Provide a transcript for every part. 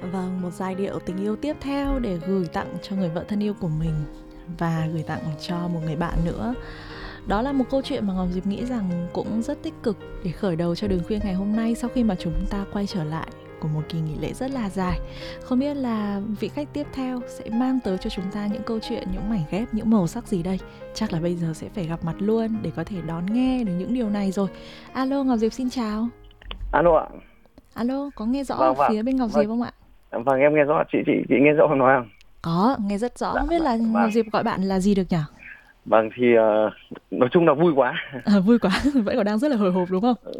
Vâng, một giai điệu tình yêu tiếp theo để gửi tặng cho người vợ thân yêu của mình và gửi tặng cho một người bạn nữa. Đó là một câu chuyện mà Ngọc Diệp nghĩ rằng cũng rất tích cực để khởi đầu cho đường khuya ngày hôm nay sau khi mà chúng ta quay trở lại của một kỳ nghỉ lễ rất là dài. Không biết là vị khách tiếp theo sẽ mang tới cho chúng ta những câu chuyện, những mảnh ghép, những màu sắc gì đây? Chắc là bây giờ sẽ phải gặp mặt luôn để có thể đón nghe được những điều này rồi. Alo, Ngọc Diệp xin chào. Alo ạ. Alo, có nghe rõ ở Vâng, vâng. phía bên Ngọc Vâng, Diệp không ạ? vâng, em nghe rõ. Chị nghe rõ em nói không? Có, nghe rất rõ. Dạ, Không biết dạ, là Ngọc vâng. Diệp gọi bạn là gì được nhỉ? Vâng thì nói chung là vui quá. Vui quá, vẫn còn đang rất là hồi hộp đúng không? Ờ,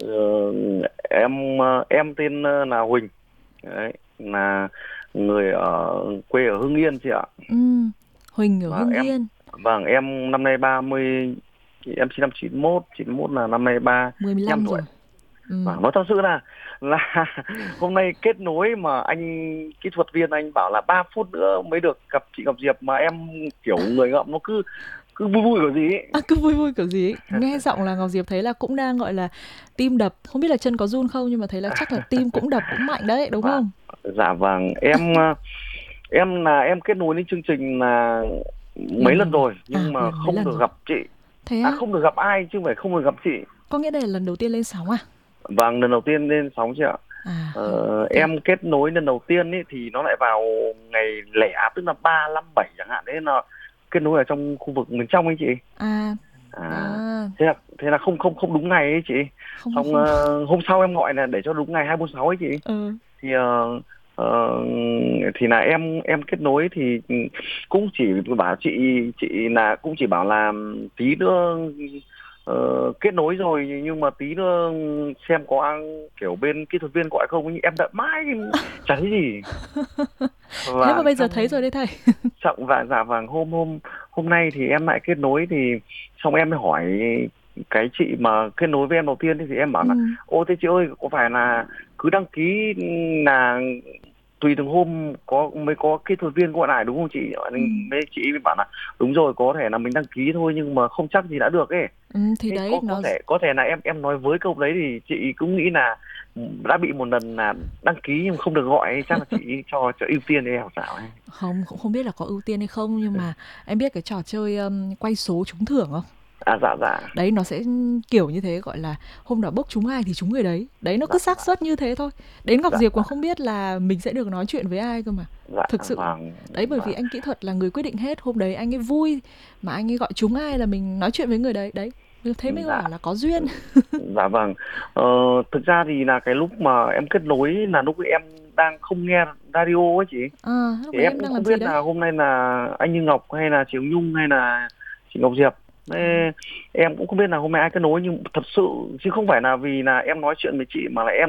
em tên là Huỳnh. Đấy, là người ở quê ở Hưng Yên chị ạ. Huỳnh ở Và Hưng Yên. vâng, em năm nay 30, em sinh năm 91 là năm nay 15 35 tuổi. rồi. Và nói thật sự là hôm nay kết nối mà anh kỹ thuật viên anh bảo là 3 phút nữa mới được gặp chị Ngọc Diệp, mà em kiểu người ngợm nó cứ cứ vui vui kiểu gì ấy. Cứ vui vui kiểu gì ấy. Nghe giọng là Ngọc Diệp thấy là cũng đang gọi là tim đập. Không biết là chân có run không nhưng mà thấy là chắc là tim cũng đập cũng mạnh đấy, đúng Và không? dạ vâng, em kết nối đến chương trình là mấy Lần lần đầu rồi. rồi nhưng mà Mấy không lần được rồi. gặp chị. Thế á? Không được gặp ai chứ không phải không được gặp chị. Có nghĩa đây là lần đầu tiên lên sóng à? Vâng, lần đầu tiên lên sóng chị ạ. Ok. Em kết nối lần đầu tiên ấy thì nó lại vào ngày lẻ, tức là 357 chẳng hạn, đấy là kết nối ở trong khu vực miền trong ấy chị. À, À, à thế là không không không đúng ngày ấy chị. không Xong không. hôm sau em gọi là để cho đúng ngày 246 ấy chị. Ừ. Thì ờ, thì là em kết nối thì cũng chỉ bảo chị là cũng chỉ bảo là tí nữa kết nối rồi, nhưng mà tí nữa xem có kiểu bên kỹ thuật viên gọi không ấy. Em đợi mãi chả thấy gì. Thế mà Và bây giờ thấy xong rồi đấy thầy. xong và dạ vâng, hôm hôm hôm nay thì em lại kết nối thì xong em mới hỏi cái chị mà kết nối với em đầu tiên thì em bảo là Ừ. ô thế chị ơi, có phải là cứ đăng ký là tùy từng hôm mới có kỹ thuật viên gọi lại đúng không chị? Ừ. Mấy chị mới bảo là đúng rồi, có thể là mình đăng ký thôi nhưng mà không chắc gì đã được ấy. Thì Thế đấy nó có thể là em nói với câu đấy thì chị cũng nghĩ là đã bị một lần là đăng ký nhưng không được gọi ấy. Chắc là chị cho ưu tiên để học sao ấy. không, cũng không biết là có ưu tiên hay không nhưng mà em biết cái trò chơi quay số trúng thưởng không? Dạ dạ. Đấy nó sẽ kiểu như thế, gọi là hôm nào bốc trúng ai thì trúng người đấy. Đấy nó Dạ cứ xác dạ. suất như thế thôi. Đến Ngọc Dạ Diệp còn dạ. không biết là mình sẽ được nói chuyện với ai cơ mà. Dạ Thực sự. vâng. Đấy bởi vì Vâng. anh kỹ thuật là người quyết định hết. Hôm đấy anh ấy vui mà anh ấy gọi trúng ai là mình nói chuyện với người đấy. Đấy. Thế mới Dạ. bảo là có duyên. Dạ vâng. Thực ra thì là cái lúc mà em kết nối là lúc ấy em đang không nghe radio ấy chị. Lúc Thì đấy em em cũng đang không làm gì biết đấy? là hôm nay là anh Như Ngọc hay là chị Nhung hay là chị Ngọc Diệp. Thế em cũng không biết là hôm nay ai kết nối, nhưng thật sự chứ không phải là vì là em nói chuyện với chị mà là em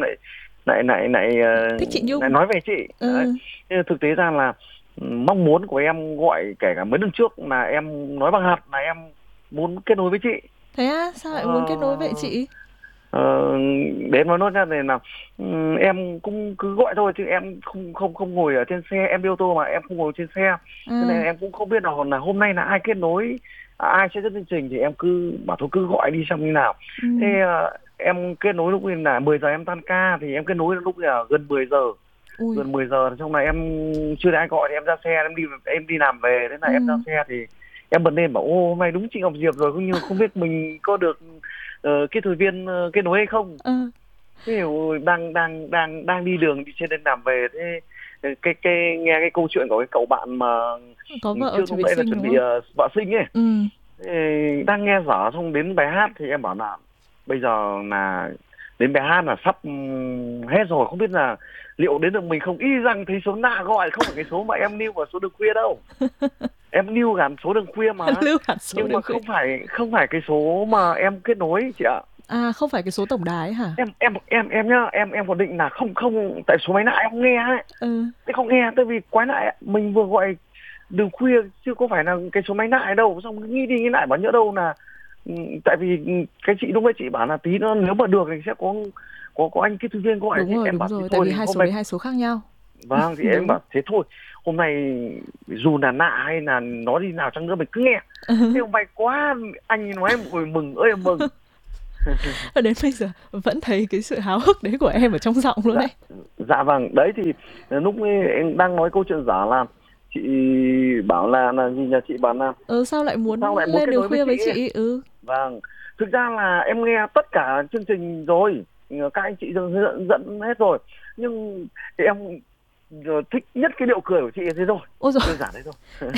Thích chị lại Nhung. nói về chị. Đấy. Ừ. Thế thực tế ra là mong muốn của em gọi kể cả mấy lần trước là em nói bằng hạt là em muốn kết nối với chị. Thế á? Sao lại muốn kết nối vậy Ờ, chị? Ờ, đến mà nói ra này là em cũng cứ gọi thôi chứ em không ngồi ở trên xe, em đi ô tô mà em không ngồi trên xe, cho nên À. em cũng không biết là hôm nay là ai kết nối, ai sẽ dẫn chương trình, thì em cứ bảo thôi cứ gọi đi xem như nào. Thế Ừ. em kết nối lúc là 10 giờ em tan ca thì em kết nối lúc là gần 10 giờ, Ui. gần 10 giờ trong này em chưa để ai gọi thì em ra xe, em đi làm về, thế là em ra Ừ. xe thì em bật lên bảo ô hôm nay đúng chị Ngọc Diệp rồi, cũng như không biết mình có được kỹ thuật viên kết nối hay không. Ờ. Thế hiểu, đang đi đường đi trên đường làm về, thế cái nghe cái câu chuyện của cái cậu bạn mà Có vợ trước chuẩn lúc bị đấy là sinh chuẩn đúng bị không? vợ sinh ấy. Ừ. Thế đang nghe dở xong đến bài hát thì em bảo là bây giờ là đến bài hát là sắp hết rồi, không biết là liệu đến được mình không, y rằng thấy số lạ gọi, không phải cái số mà em lưu vào số đường khuya đâu, em lưu gắn số đường khuya mà, Lưu hẳn số nhưng mà đường khuya. không phải cái số mà em kết nối chị ạ. À, không phải cái số tổng đài ấy hả? Em nhá, em còn định là không không tại số máy lạ em không nghe ấy. Ừ. Thế không nghe, tại vì quái lại mình vừa gọi đường khuya chứ có phải là cái số máy lạ đâu, xong cứ nghĩ đi nghĩ lại bảo nhỡ đâu là tại vì cái chị lúc ấy chị bảo là tí nữa nếu mà được thì sẽ có anh kỹ thuật viên gọi, thì em Đúng bảo thì rồi, tại thôi vì thì hai hôm số nay đấy hai số khác nhau. vâng, thì em Đúng. bảo thế thôi, hôm nay dù là lạ hay là nó đi nào chăng nữa mình cứ nghe. Thế hôm nay quá, anh nói em ôi mừng ơi là mừng. Và đến bây giờ vẫn thấy cái sự háo hức đấy của em ở trong giọng luôn Dạ, đấy. dạ vâng, đấy thì lúc ấy em đang nói câu chuyện giả là chị bảo là gì nhỉ, chị bảo là Sao lại muốn sao lại muốn lên kết đường nối với khuya chị với ấy. chị? Vâng, thực ra là em nghe tất cả chương trình rồi, các anh chị dẫn hết rồi, nhưng em thích nhất cái điệu cười của chị ấy, thế thôi, Ôi rồi, đơn giản thế thôi.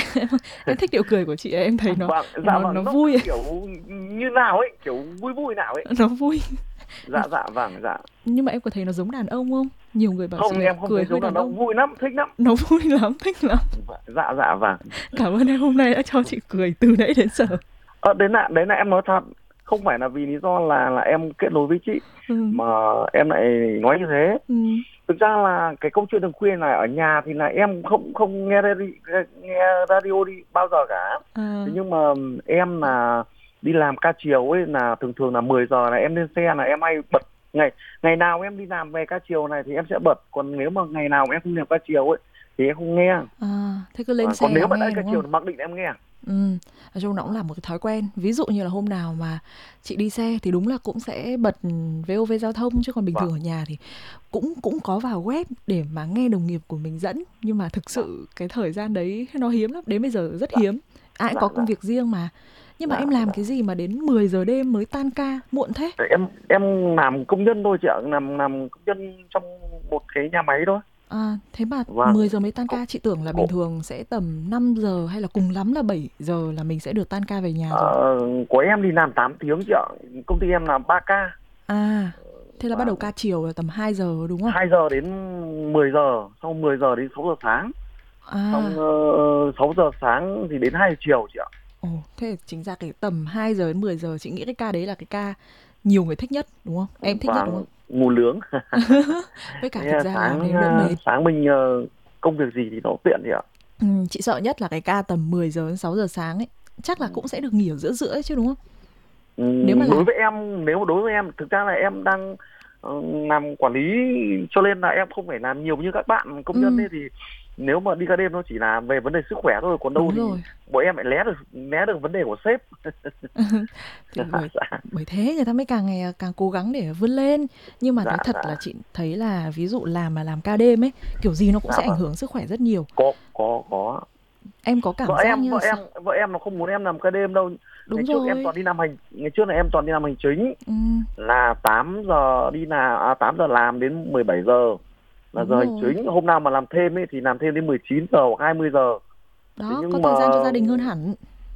em thích điệu cười của chị ấy, em thấy nó Vâng, dạ nó vâng, nó nó cứ vui ấy, kiểu như nào ấy, kiểu vui vui nào ấy. nó vui. Dạ dạ vâng dạ. Nhưng mà em có thấy nó giống đàn ông không? Nhiều người bảo chị Không, là em không cười thấy hơi giống đàn đàn ông. ông, vui lắm, thích lắm. Nó vui lắm, thích lắm. Dạ dạ vâng. Cảm ơn em hôm nay đã cho chị cười từ nãy đến giờ. Đấy là em nói thật, không phải là vì lý do là em kết nối với chị Ừ, mà em lại nói như thế. ừ, Thực ra là cái câu chuyện thường khuya này ở nhà thì là em không không nghe radio đi bao giờ cả. à, Thế nhưng mà em là đi làm ca chiều ấy, là thường thường là 10 giờ là em lên xe là em hay bật. Ngày ngày nào em đi làm về ca chiều này thì em sẽ bật, còn nếu mà ngày nào em không làm ca chiều ấy thì em không nghe. thế cứ lên Còn xe là nếu mà đã nghe ca đúng chiều không? thì mặc định em nghe. Ừ, nói chung nó cũng là một cái thói quen. Ví dụ như là hôm nào mà chị đi xe thì đúng là cũng sẽ bật VOV giao thông, chứ còn bình thường Vâng ở nhà thì cũng cũng có vào web để mà nghe đồng nghiệp của mình dẫn, nhưng mà thực vâng sự cái thời gian đấy nó hiếm lắm, đến bây giờ rất dạ hiếm. Ai cũng dạ có dạ công việc riêng mà. Nhưng mà dạ em làm dạ. cái gì mà đến 10 giờ đêm mới tan ca, muộn thế? Em làm công nhân thôi chị ạ, làm công nhân trong một cái nhà máy thôi. Thế mà Vâng. 10 giờ mới tan Cũng, ca, chị tưởng là bình cũng, thường sẽ tầm 5 giờ hay là cùng lắm là 7 giờ là mình sẽ được tan ca về nhà rồi. của em đi làm 8 tiếng chị ạ, công ty em làm 3 ca. À, thế là bắt đầu Vâng. ca chiều là tầm 2 giờ đúng không? 2 giờ đến 10 giờ, sau 10 giờ đến 6 giờ sáng, xong À, 6 giờ sáng thì đến 2 giờ chiều chị ạ. ồ, thế chính ra cái tầm 2 giờ đến 10 giờ chị nghĩ cái ca đấy là cái ca nhiều người thích nhất đúng không? Em thích nhất đúng Và không? ngủ nướng. Với Thế cả thực ra làm thế sáng nó đỡ mệt. sáng mình công việc gì thì nó tiện chị ạ. Chị sợ nhất là cái ca tầm 10 giờ đến 6 giờ sáng ấy. Chắc là cũng sẽ được nghỉ ở giữa giữa ấy chứ đúng không? Nếu mà Đối làm. với em, nếu mà đối với em thực ra là em đang làm quản lý, cho nên là em không phải làm nhiều như các bạn công nhân ấy, thì nếu mà đi ca đêm nó chỉ là về vấn đề sức khỏe thôi, còn đâu Đúng thì rồi. bọn em lại né được vấn đề của sếp. Thì bởi Dạ bởi thế người ta mới càng ngày càng cố gắng để vươn lên. Nhưng mà dạ nói thật dạ là chị thấy là ví dụ làm mà làm ca đêm ấy, kiểu gì nó cũng dạ sẽ ảnh vâng. hưởng sức khỏe rất nhiều. Có. Em có vợ cảm giác em như vợ là em vợ em nó không muốn em làm ca đêm đâu. đúng rồi. Ngày trước là em toàn đi làm hành chính, Ừm, là 8 giờ đi làm, 8 giờ làm đến 17 giờ là đúng giờ hành rồi. chính. Hôm nào mà làm thêm ấy thì làm thêm đến 19 giờ hoặc 20 giờ. Thế Đó, có nhưng mà thời gian cho gia đình hơn hẳn.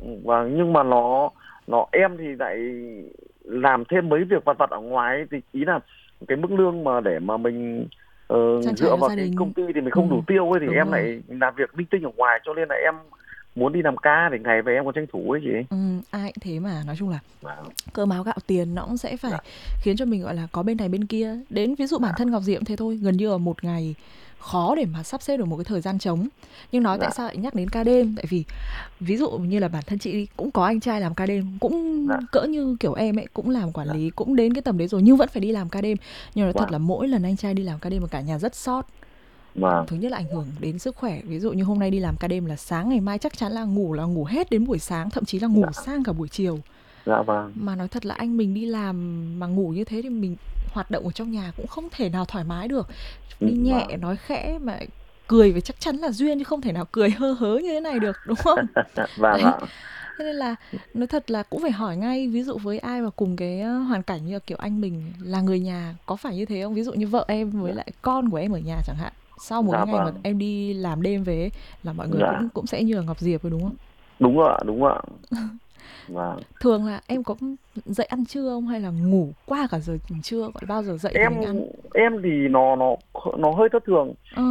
nhưng mà em thì lại làm thêm mấy việc vặt vặt ở ngoài ấy, thì ý là cái mức lương mà để mà mình Trang trải dựa cho vào gia cái đình. công ty thì mình không đủ tiêu ấy, thì Đúng em rồi. lại làm việc linh tinh ở ngoài, cho nên là em muốn đi làm ca để ngày về em có tranh thủ ấy chị. Ai cũng thế mà, nói chung là Vâng, cơm áo gạo tiền nó cũng sẽ phải dạ khiến cho mình, gọi là, có bên này bên kia. Đến ví dụ bản dạ thân Ngọc Diệm cũng thế thôi, gần như là một ngày khó để mà sắp xếp được một cái thời gian trống. Nhưng nói tại dạ sao lại nhắc đến ca đêm, tại vì ví dụ như là bản thân chị đi, cũng có anh trai làm ca đêm, cũng dạ cỡ như kiểu em ấy, cũng làm quản dạ lý, cũng đến cái tầm đấy rồi nhưng vẫn phải đi làm ca đêm. Nhưng nói thật vâng là mỗi lần anh trai đi làm ca đêm mà cả nhà rất sót. vâng Thứ nhất là ảnh hưởng đến sức khỏe, ví dụ như hôm nay đi làm ca đêm là sáng ngày mai chắc chắn là ngủ hết đến buổi sáng, thậm chí là ngủ dạ sang cả buổi chiều. dạ vâng Mà nói thật là anh mình đi làm mà ngủ như thế thì mình hoạt động ở trong nhà cũng không thể nào thoải mái được. Đi nhẹ, vâng. nói khẽ mà cười với chắc chắn là duyên chứ không thể nào cười hơ hớ như thế này được, đúng không? Vâng Đấy. ạ. Thế nên là nói thật là cũng phải hỏi ngay, ví dụ với ai mà cùng cái hoàn cảnh như là kiểu anh mình là người nhà có phải như thế không? Ví dụ như vợ em với Dạ lại con của em ở nhà chẳng hạn. Sau một cái dạ ngày mà vâng em đi làm đêm về ấy, là mọi người dạ cũng cũng sẽ như là Ngọc Diệp rồi đúng không? đúng rồi ạ, đúng rồi ạ. Vâng. Thường là em có dậy ăn trưa không hay là ngủ qua cả giờ trưa, gọi bao giờ dậy thì em mình ăn? em thì nó hơi thất thường. Ờ,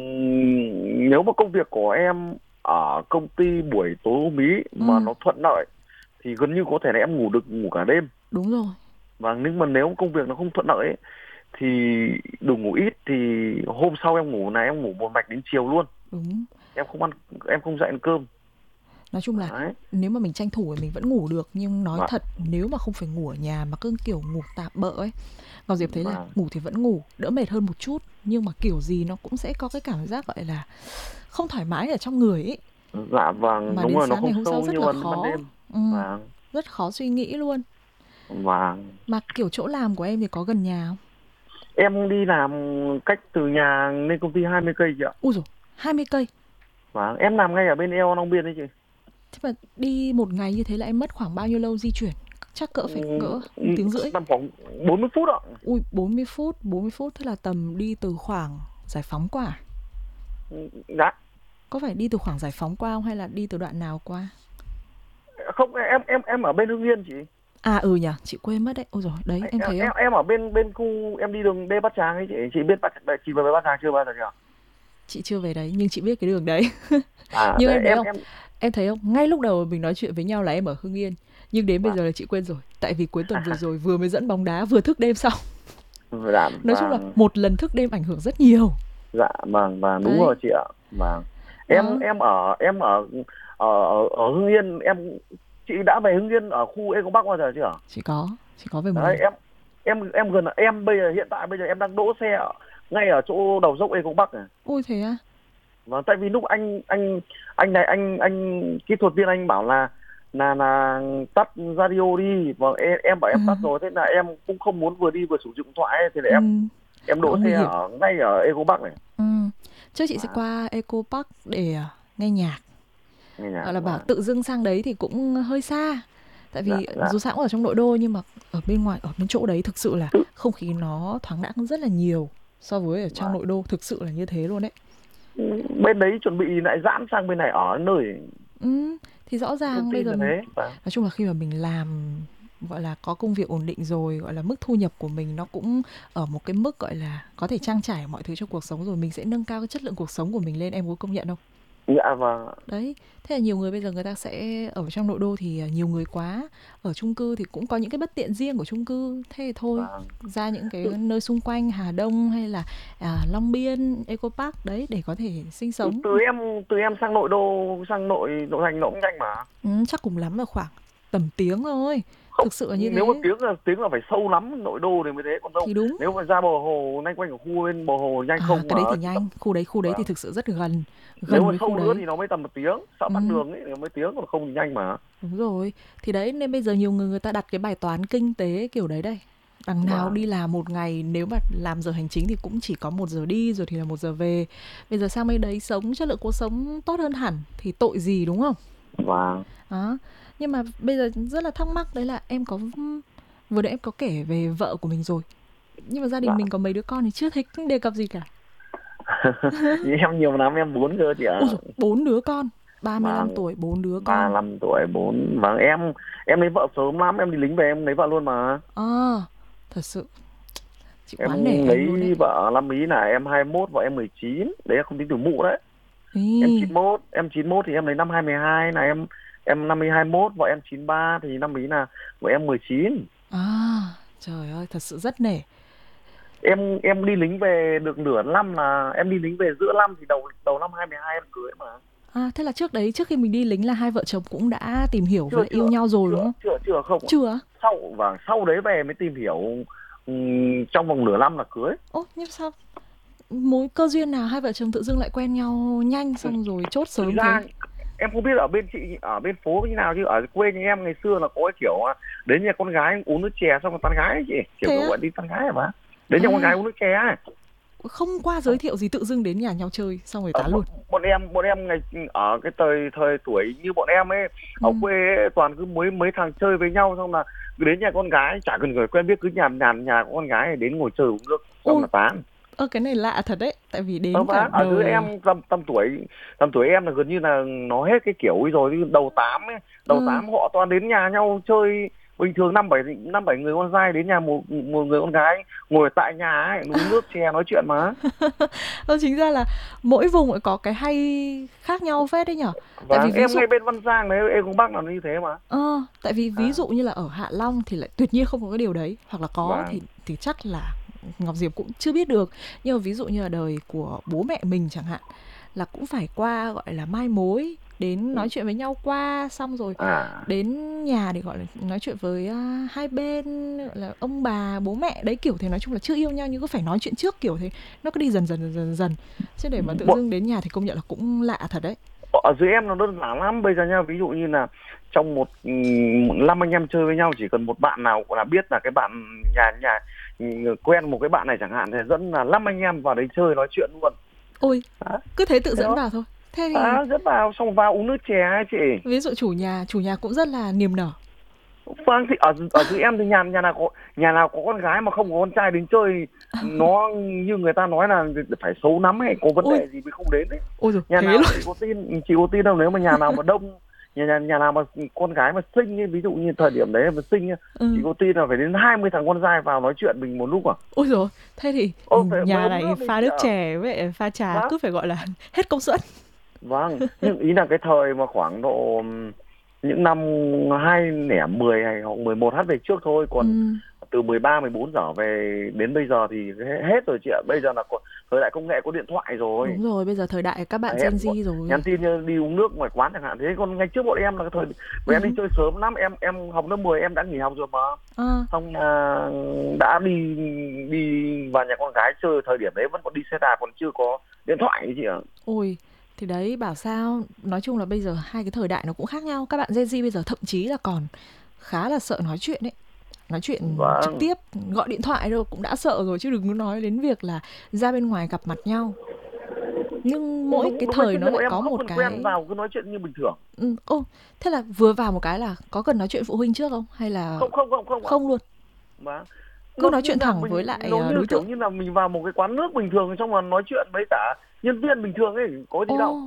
Nếu mà công việc của em ở công ty buổi tối hôm ý ừ, mà nó thuận lợi thì gần như có thể là em ngủ cả đêm. đúng rồi, Và nhưng mà nếu công việc nó không thuận lợi ấy, thì đủ ngủ ít thì hôm sau em ngủ một mạch đến chiều luôn. đúng. Em không ăn, em không dậy ăn cơm. Nói chung là Đấy. nếu mà mình tranh thủ thì mình vẫn ngủ được, nhưng nói Và thật nếu mà không phải ngủ ở nhà mà cứ kiểu ngủ tạm bợ ấy, Ngọc Diệp thấy là và ngủ thì vẫn ngủ, đỡ mệt hơn một chút, nhưng mà kiểu gì nó cũng sẽ có cái cảm giác gọi là không thoải mái ở trong người ấy, dạ vâng, mà đúng đến rồi, nó sáng không ngày hôm sau sâu rất như là ban khó. đêm. Ừ, Và rất khó suy nghĩ luôn. Vâng. Mà kiểu chỗ làm của em thì có gần nhà không? Em đi làm cách từ nhà lên công ty 20 cây chị ạ. Ui dồi, 20 cây. Vâng, em làm ngay ở bên eo Long Biên đấy chị. Thế mà đi một ngày như thế là em mất khoảng bao nhiêu lâu di chuyển? Chắc cỡ phải cỡ một tiếng rưỡi. Tầm khoảng 40 phút ạ. Ui, 40 phút thế là tầm đi từ khoảng Giải Phóng qua à? Dạ. Có phải đi từ khoảng Giải Phóng qua không hay là đi từ đoạn nào qua? Không, em ở bên Hưng Yên chị. À ừ nhỉ, chị quên mất đấy. Ôi rồi, đấy em thấy không? Em ở bên bên khu, em đi đường Đê Bát Tràng ấy chị. Chị biết chị về Bát Tràng chưa bao giờ chưa? Chị chưa về đấy nhưng chị biết cái đường đấy. À Nhưng đấy, em thấy không? Em thấy không? Ngay lúc đầu mình nói chuyện với nhau là em ở Hưng Yên, nhưng đến bây vâng. giờ là chị quên rồi. Tại vì cuối tuần vừa rồi vừa mới dẫn bóng đá vừa thức đêm xong. Dạ Nói chung là vâng. một lần thức đêm ảnh hưởng rất nhiều. Dạ vâng, đúng Đấy. rồi chị ạ. Vâng. Đó. Em ở Hưng Yên, chị đã về Hưng Yên ở khu Eco Park bao giờ chưa? Chị có về một Đấy, lần. em gần, em bây giờ hiện tại bây giờ em đang đỗ xe ngay ở chỗ đầu dốc Eco Park này. Ôi thế à? Và tại vì lúc anh này, anh kỹ thuật viên anh bảo là tắt radio đi, và em bảo em tắt rồi, thế là em cũng không muốn vừa đi vừa sử dụng điện thoại ấy, thì là Ừ. em Độ đỗ nguy xe hiểm. ngay ở Eco Park này. Ừ. Trước chị sẽ Và qua Eco Park để nghe nhạc. nghe nhạc. Gọi là bảo Và tự dưng sang đấy thì cũng hơi xa. Tại dạ vì dạ dù sao cũng ở trong nội đô nhưng mà ở bên ngoài, ở bên chỗ đấy thực sự là không khí nó thoáng đãng rất là nhiều so với ở trong và nội đô, thực sự là như thế luôn đấy. bên đấy chuẩn bị lại giãn sang bên này ở nơi Thì rõ thông ràng bây tin giờ là thế. Và nói chung là khi mà mình làm gọi là có công việc ổn định rồi, gọi là mức thu nhập của mình nó cũng ở một cái mức gọi là có thể trang trải mọi thứ trong cuộc sống rồi, mình sẽ nâng cao cái chất lượng cuộc sống của mình lên, em có công nhận không? dạ và Đấy, thế là nhiều người bây giờ người ta sẽ ở trong nội đô thì nhiều người quá, ở chung cư thì cũng có những cái bất tiện riêng của chung cư, thế thì thôi và ra những cái nơi xung quanh Hà Đông hay là Long Biên, Eco Park đấy để có thể sinh từ, sống. từ em sang nội đô, sang nội thành nó cũng nhanh mà. Chắc cùng lắm là khoảng tầm tiếng thôi, Không, thực sự là như nếu mà thế. tiếng là phải sâu lắm nội đô thì mới thế, còn đâu Thì đúng. nếu mà ra bờ hồ loanh quanh ở khu bên bờ hồ nhanh không Cái mà đấy thì chỉ tầm. nhanh, khu đấy thì Vâng. thực sự rất gần, Nếu gần mà với khu sâu nữa đấy. thì nó mới tầm 1 tiếng, sợ tắc Ừm, đường ấy thì mới tiếng, còn không thì nhanh mà. đúng rồi. Thì đấy nên bây giờ nhiều người người ta đặt cái bài toán kinh tế kiểu đấy đây. Đằng nào Vâng. đi làm một ngày nếu mà làm giờ hành chính thì cũng chỉ có 1 giờ đi rồi thì là 1 giờ về. Bây giờ sang bên đấy sống chất lượng cuộc sống tốt hơn hẳn thì tội gì đúng không? Vâng. Đó. Nhưng mà bây giờ rất là thắc mắc đấy là em có vừa nãy em có kể về vợ của mình rồi. Nhưng mà gia đình Dạ. mình có mấy đứa con thì chưa thấy đề cập gì cả. Như em nhiều lắm, em 4 cơ chị ạ. Ôi dồi, 4 đứa con, 35 Vâng. tuổi 4 đứa con. 35 tuổi 4. Vâng, em lấy vợ sớm lắm, em đi lính về em lấy vợ luôn mà. Thật sự chị Em quá nể em luôn đấy. lấy vợ năm ý là em 21, vợ em 19, đấy không tính tuổi mụ đấy. Em Ý, 91, thì em lấy năm 22 là em năm 21, vợ em 93 thì năm ý là vợ em 19. trời ơi, thật sự rất nể. Em đi lính về được nửa năm, là em đi lính về giữa năm thì đầu đầu năm 22 em cưới mà. Thế là trước đấy, trước khi mình đi lính là hai vợ chồng cũng đã tìm hiểu và Chưa yêu nhau rồi đúng chưa không? chưa chưa không ạ. Chưa á? Sau đấy về mới tìm hiểu, trong vòng nửa năm là cưới. Ố, nhưng sao mối cơ duyên nào hai vợ chồng tự dưng lại quen nhau nhanh xong rồi chốt Thực sớm thế? ra em không biết ở bên chị, ở bên phố như nào, chứ ở quê nhà em ngày xưa là có cái kiểu đến nhà con gái uống nước chè xong rồi tán gái ấy chị, kiểu Thế kiểu á? gọi đi tán gái mà, đến nhà con gái À, uống nước chè ấy. không qua giới thiệu gì tự dưng đến nhà nhau chơi xong rồi Ở tán luôn. bọn em ngày ở cái thời tuổi như bọn em ấy, Ừ. ở quê ấy, toàn cứ mấy thằng chơi với nhau, xong là cứ đến nhà con gái chả cần người quen biết, cứ nhà con gái này đến ngồi chơi uống nước xong Ôi, là tán. cái này lạ thật đấy, tại vì đến cả Và ở dưới đời. em tầm tuổi em là gần như là nó hết cái kiểu ấy rồi, đầu tám ấy, đầu Ừ. tám họ toàn đến nhà nhau chơi bình thường, năm bảy người con trai đến nhà một người con gái ngồi tại nhà ấy uống nước chè nói chuyện mà. Chính ra là mỗi vùng lại có cái hay khác nhau phết đấy nhở. Tại vì Và ví em dụ ngay bên Văn Giang đấy, em cũng Bắc là như thế mà. tại vì ví À, dụ như là ở Hạ Long thì lại tuyệt nhiên không có cái điều đấy, hoặc là có và thì chắc là Ngọc Diệp cũng chưa biết được. Nhưng mà ví dụ như là đời của bố mẹ mình chẳng hạn là cũng phải qua gọi là mai mối, đến nói chuyện với nhau qua xong rồi à đến nhà để gọi là nói chuyện với hai bên, gọi là ông bà bố mẹ đấy, kiểu thế. Nói chung là chưa yêu nhau nhưng cứ phải nói chuyện trước kiểu thế, nó cứ đi dần dần dần dần dần, chứ để mà tự bọn dưng đến nhà thì công nhận là cũng lạ thật đấy. ở dưới em nó đơn giản lắm bây giờ nha, ví dụ như là trong một năm anh em chơi với nhau, chỉ cần một bạn nào là biết là cái bạn nhà nhà quen một cái bạn này chẳng hạn, thì dẫn là 5 anh em vào đấy chơi nói chuyện luôn. Ôi, Đó, cứ thế tự thế dẫn đó. vào thôi. Thế thì Dẫn vào xong vào uống nước chè ấy chị. ví dụ chủ nhà cũng rất là niềm nở. Vâng, thì ở ở dưới em thì nhà nào có con gái mà không có con trai đến chơi, nó như người ta nói là phải xấu lắm hay có vấn Ôi, đề gì mới không đến đấy. ôi rồi Nhà thế nào luôn. chị có tin đâu, nếu mà nhà nào mà đông, nhà nào mà con gái mà xinh ấy, ví dụ như thời điểm đấy mà xinh ấy, chị Ừ. có tin là phải đến 20 thằng con trai vào nói chuyện mình một lúc à? Ôi rồi, thế thì Phải mấy nhà ấm này nước đi pha chị nước ạ. chè với pha trà Vâng, cứ phải gọi là hết công suất. vâng, nhưng ý là cái thời mà khoảng độ những năm 2010 hay hoặc 11 về trước thôi, Ừ, còn từ 13 14 giờ về đến bây giờ thì hết rồi chị ạ. Bây giờ là thời đại công nghệ, có điện thoại rồi. đúng rồi, bây giờ thời đại các bạn Hẹn Gen Z nhắn rồi. tin đi uống nước ngoài quán chẳng hạn. Thế còn ngày trước bọn em là cái thời bọn em đi chơi sớm lắm, em học lớp 10 em đã nghỉ học rồi mà. À, Xong là đã đi đi vào nhà con gái chơi, thời điểm đấy vẫn còn đi xe đạp, còn chưa có điện thoại ấy chị ạ. ôi, thì đấy bảo sao, nói chung là bây giờ hai cái thời đại nó cũng khác nhau. Các bạn Gen Z bây giờ thậm chí là còn khá là sợ nói chuyện ấy. Nói chuyện trực Vâng. tiếp, gọi điện thoại thôi cũng đã sợ rồi chứ đừng có nói đến việc là ra bên ngoài gặp mặt nhau. Nhưng mỗi đúng cái đúng là thời chứ nó bọn lại em có không một cần quen, cái. vào cứ nói chuyện như bình thường. Ô, thế là vừa vào một cái là có cần nói chuyện phụ huynh trước không? Hay là Không không không không ạ. không luôn? Mà Cứ nó nói như chuyện là thẳng với mình, lại nó như đối kiểu tượng. như là mình vào một cái quán nước bình thường, xong rồi nói chuyện với cả nhân viên bình thường ấy, có gì đâu. Ồ,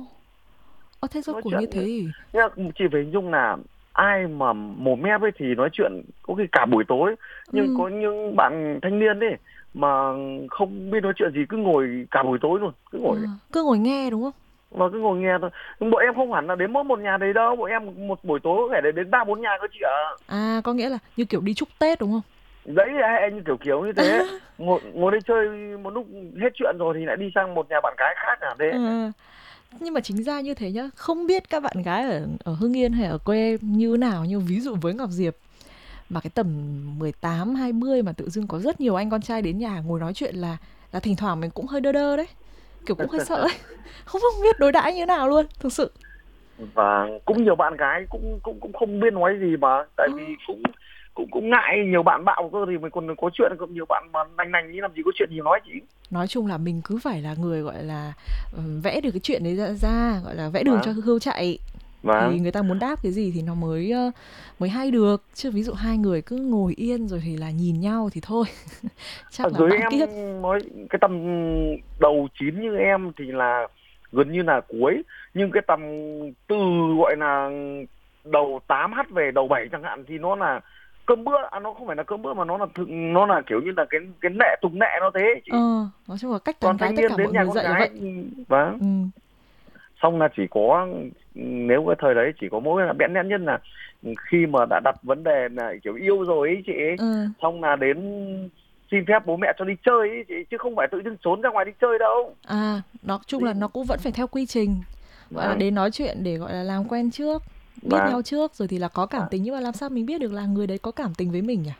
ồ thế rốt Nói cuộc chuyện như thế thì nhưng mà chỉ phải hình dung là ai mà mồm mép ấy thì nói chuyện có khi cả buổi tối, nhưng ừm, có những bạn thanh niên ấy mà không biết nói chuyện gì, cứ ngồi cả buổi tối luôn, cứ ờ, ngồi cứ ngồi nghe đúng không? mà cứ ngồi nghe thôi. Nhưng bọn em không hẳn là đến mỗi một nhà đấy đâu, bọn em một buổi tối có thể đến 3 4 nhà cơ chị ạ. À, có nghĩa là như kiểu đi chúc Tết đúng không? Đấy hay như kiểu như thế, ngồi đây chơi một lúc hết chuyện rồi thì lại đi sang một nhà bạn gái khác à thế. Ờ, nhưng mà chính ra như thế nhá, không biết các bạn gái ở Hưng Yên hay ở quê em như nào, nhưng ví dụ với Ngọc Diệp mà cái tầm 18 20 mà tự dưng có rất nhiều anh con trai đến nhà ngồi nói chuyện là thỉnh thoảng mình cũng hơi đơ đơ đấy, kiểu cũng hơi sợ ấy. Không biết đối đãi như nào luôn, thực sự. Và cũng nhiều bạn gái cũng cũng cũng không biết nói gì, mà tại Ờ, vì cũng cũng cũng ngại, nhiều bạn bạo cơ thì mình còn có chuyện, còn nhiều bạn mà nành nành như làm gì có chuyện gì nói chị. nói chung là mình cứ phải là người gọi là vẽ được cái chuyện đấy ra, gọi là vẽ đường cho Vâng, hươu chạy, thì vâng. người ta muốn đáp cái gì thì nó mới hay được, chứ ví dụ hai người cứ ngồi yên rồi thì là nhìn nhau thì thôi. Ở Chắc là dưới mãn em kiếp. nói cái tầm đầu 9 như em thì là gần như là cuối, nhưng cái tầm từ gọi là đầu 8 h về đầu 7 chẳng hạn thì nó là cơm bữa, nó không phải là cơm bữa mà nó là nó là kiểu như là cái nệ tục nệ nó thế chị. Nói chung là cách tán Còn gái thanh tất niên cả mọi đến nhà người con dạy là vậy. gái, vâng, Ừm, xong là chỉ có, nếu cái thời đấy chỉ có mỗi là bẽn lẽn nhất là khi mà đã đặt vấn đề là kiểu yêu rồi ấy chị, ờ, xong là đến xin phép bố mẹ cho đi chơi ấy chị, chứ không phải tự dưng trốn ra ngoài đi chơi đâu. nói chung là Đi, nó cũng vẫn phải theo quy trình, gọi là vâng, đến nói chuyện để gọi là làm quen trước, biết vâng. nhau trước rồi thì là có cảm À, tình, nhưng mà làm sao mình biết được là người đấy có cảm tình với mình nhỉ?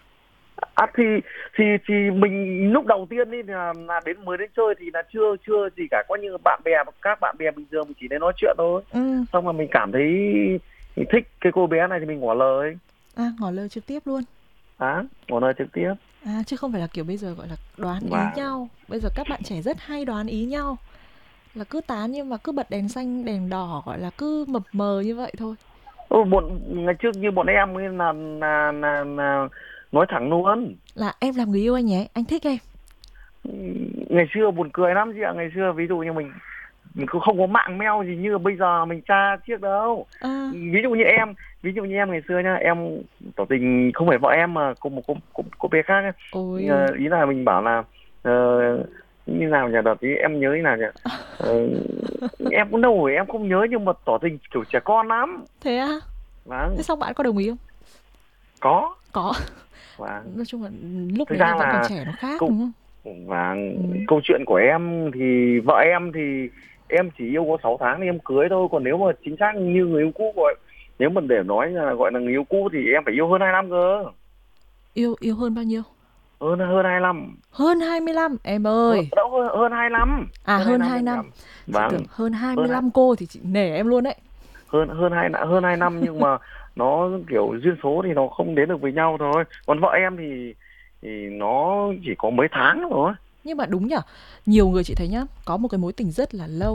thì mình lúc đầu tiên đi là đến mới đến chơi thì là chưa chưa gì cả, coi như bạn bè, các bạn bè bình thường mình chỉ đến nói chuyện thôi. Ừ. Xong mà mình cảm thấy mình thích cái cô bé này thì mình ngỏ lời. Ngỏ lời trực tiếp luôn. Ngỏ lời trực tiếp. Chứ không phải là kiểu bây giờ gọi là đoán ý Và nhau. Bây giờ các bạn trẻ rất hay đoán ý nhau. Là cứ tán nhưng mà cứ bật đèn xanh, đèn đỏ gọi là cứ mập mờ như vậy thôi. ngày trước như bọn em ấy là nói thẳng luôn. Là em làm người yêu anh nhé, anh thích em. Ngày xưa buồn cười lắm chị ạ, ngày xưa ví dụ như mình cũng không có mạng mail gì như bây giờ mình tra chiếc đâu. À, Ví dụ như em ngày xưa nhá, em tỏ tình không phải vợ em mà cùng một cô bé khác ấy. ôi, Ý là mình bảo là ờ, như nào nhỉ, đợt ý em nhớ như nào nhỉ. Ờ, em cũng đâu rồi em không nhớ, nhưng mà tỏ tình kiểu trẻ con lắm. thế á? Thế Vâng, xong bạn có đồng ý không? có. Có. Và Nói chung là lúc thực đấy là ra vẫn còn là trẻ nó khác câu đúng không? và Ừ. câu chuyện của em thì vợ em thì em chỉ yêu có 6 tháng thì em cưới thôi, còn nếu mà chính xác như người yêu cũ gọi, nếu mà để nói là gọi là người yêu cũ thì em phải yêu hơn 2 năm cơ. Yêu yêu hơn bao nhiêu? hơn hơn 25. Hơn 25 em Hơn, ơi. đâu hơn 25. À Hơn hai hơn năm 2 em năm. nhầm. Chị tưởng Vâng. hơn hơn hai 25 cô thì chị nể em luôn đấy. hơn hơn hai năm nhưng mà nó kiểu duyên số thì nó không đến được với nhau thôi. Còn vợ em thì nó chỉ có mấy tháng thôi. Nhưng mà đúng nhở, nhiều người chị thấy nhá, có một cái mối tình rất là lâu